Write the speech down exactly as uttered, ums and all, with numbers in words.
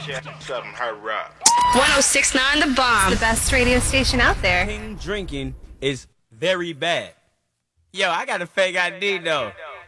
Something her rock. one oh six point nine The Bomb. The best radio station out there. Drinking is very bad. Yo, I got a fake I D though.